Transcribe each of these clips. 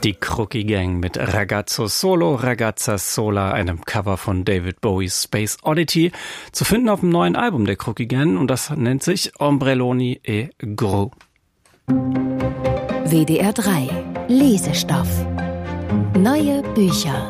Die Crookie Gang mit Ragazzo Solo, Ragazza Sola, einem Cover von David Bowies Space Oddity, zu finden auf dem neuen Album der Crookie Gang, und das nennt sich Ombrelloni e Gru. WDR 3 Lesestoff. Neue Bücher.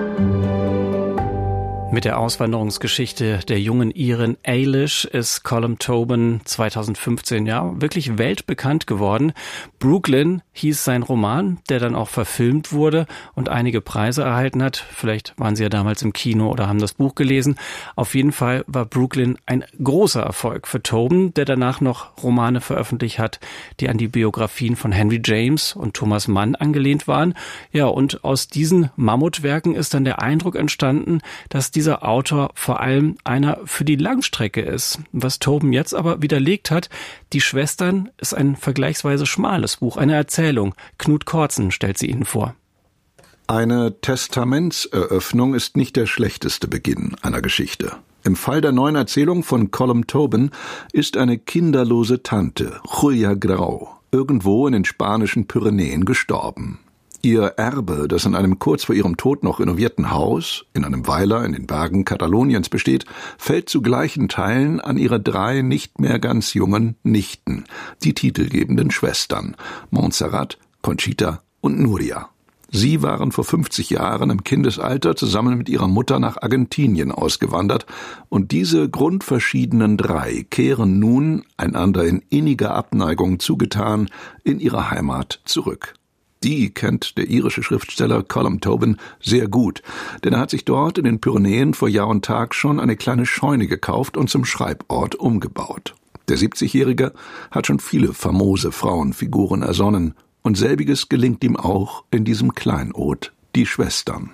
Mit der Auswanderungsgeschichte der jungen Irin Eilish ist Colm Tóibín 2015 wirklich weltbekannt geworden. Brooklyn hieß sein Roman, der dann auch verfilmt wurde und einige Preise erhalten hat. Vielleicht waren Sie ja damals im Kino oder haben das Buch gelesen. Auf jeden Fall war Brooklyn ein großer Erfolg für Tóibín, der danach noch Romane veröffentlicht hat, die an die Biografien von Henry James und Thomas Mann angelehnt waren. Ja, und aus diesen Mammutwerken ist dann der Eindruck entstanden, dass dieser Autor vor allem einer für die Langstrecke ist. Was Tóibín jetzt aber widerlegt hat: Die Schwestern ist ein vergleichsweise schmales Buch, eine Erzählung. Knut Kortzen stellt sie Ihnen vor. Eine Testamentseröffnung ist nicht der schlechteste Beginn einer Geschichte. Im Fall der neuen Erzählung von Colm Tóibín ist eine kinderlose Tante, Julia Grau, irgendwo in den spanischen Pyrenäen gestorben. Ihr Erbe, das in einem kurz vor ihrem Tod noch renovierten Haus, in einem Weiler in den Bergen Kataloniens besteht, fällt zu gleichen Teilen an ihre 3 nicht mehr ganz jungen Nichten, die titelgebenden Schwestern, Montserrat, Conchita und Núria. Sie waren vor 50 Jahren im Kindesalter zusammen mit ihrer Mutter nach Argentinien ausgewandert, und diese grundverschiedenen 3 kehren nun, einander in inniger Abneigung zugetan, in ihre Heimat zurück. Die kennt der irische Schriftsteller Colm Tóibín sehr gut, denn er hat sich dort in den Pyrenäen vor Jahr und Tag schon eine kleine Scheune gekauft und zum Schreibort umgebaut. Der 70-Jährige hat schon viele famose Frauenfiguren ersonnen, und selbiges gelingt ihm auch in diesem Kleinod, die Schwestern.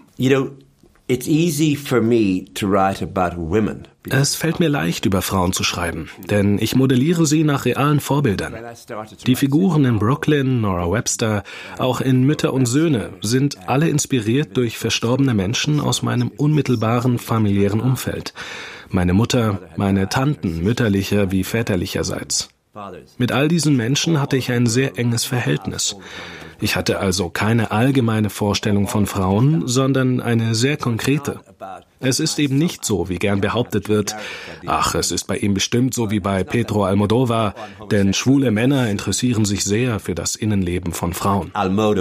Es fällt mir leicht, über Frauen zu schreiben, denn ich modelliere sie nach realen Vorbildern. Die Figuren in Brooklyn, Nora Webster, auch in Mütter und Söhne sind alle inspiriert durch verstorbene Menschen aus meinem unmittelbaren familiären Umfeld. Meine Mutter, meine Tanten, mütterlicher wie väterlicherseits. Mit all diesen Menschen hatte ich ein sehr enges Verhältnis. Ich hatte also keine allgemeine Vorstellung von Frauen, sondern eine sehr konkrete. Es ist eben nicht so, wie gern behauptet wird: Ach, es ist bei ihm bestimmt so wie bei Pedro Almodóvar, denn schwule Männer interessieren sich sehr für das Innenleben von Frauen.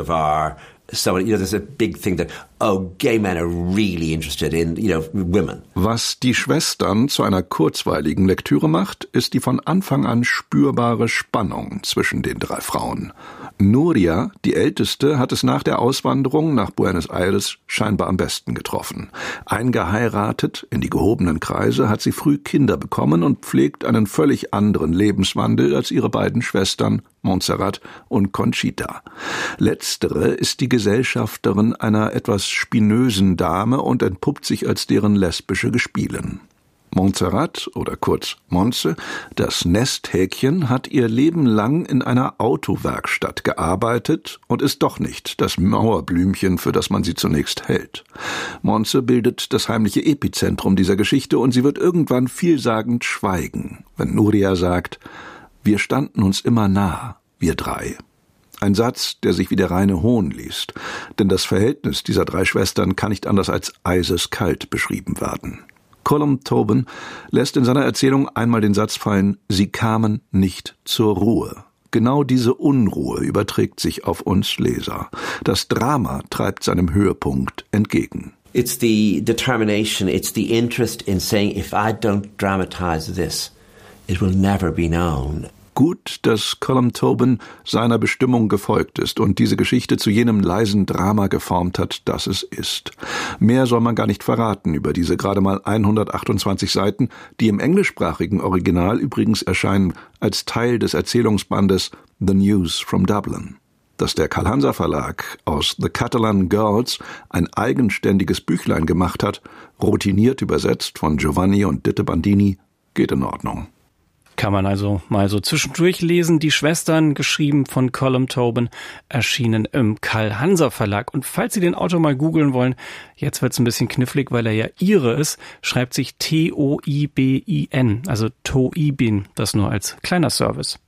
There's a big thing that, gay men are really interested in, women. Was die Schwestern zu einer kurzweiligen Lektüre macht, ist die von Anfang an spürbare Spannung zwischen den 3 Frauen. Núria, die Älteste, hat es nach der Auswanderung nach Buenos Aires scheinbar am besten getroffen. Eingeheiratet in die gehobenen Kreise hat sie früh Kinder bekommen und pflegt einen völlig anderen Lebenswandel als ihre beiden Schwestern Montserrat und Conchita. Letztere ist die Gesellschafterin einer etwas spinösen Dame und entpuppt sich als deren lesbische Gespielin. Montserrat, oder kurz Monse, das Nesthäkchen, hat ihr Leben lang in einer Autowerkstatt gearbeitet und ist doch nicht das Mauerblümchen, für das man sie zunächst hält. Monse bildet das heimliche Epizentrum dieser Geschichte, und sie wird irgendwann vielsagend schweigen, wenn Núria sagt: Wir standen uns immer nah, wir 3. Ein Satz, der sich wie der reine Hohn liest, denn das Verhältnis dieser 3 Schwestern kann nicht anders als eiseskalt beschrieben werden. Colm Tóibín lässt in seiner Erzählung einmal den Satz fallen: Sie kamen nicht zur Ruhe. Genau diese Unruhe überträgt sich auf uns Leser. Das Drama treibt seinem Höhepunkt entgegen. It's the determination, it's the interest in saying, if I don't dramatize this, it will never be known. Gut, dass Colm Tóibín seiner Bestimmung gefolgt ist und diese Geschichte zu jenem leisen Drama geformt hat, das es ist. Mehr soll man gar nicht verraten über diese gerade mal 128 Seiten, die im englischsprachigen Original übrigens erscheinen als Teil des Erzählungsbandes The News from Dublin. Dass der Carl-Hanser Verlag aus The Catalan Girls ein eigenständiges Büchlein gemacht hat, routiniert übersetzt von Giovanni und Ditte Bandini, geht in Ordnung. Kann man also mal so zwischendurch lesen. Die Schwestern, geschrieben von Colm Tóibín, erschienen im Carl-Hanser Verlag. Und falls Sie den Autor mal googeln wollen, jetzt wird's ein bisschen knifflig, weil er ja Ire ist, schreibt sich T-O-I-B-I-N, also Tóibín, das nur als kleiner Service.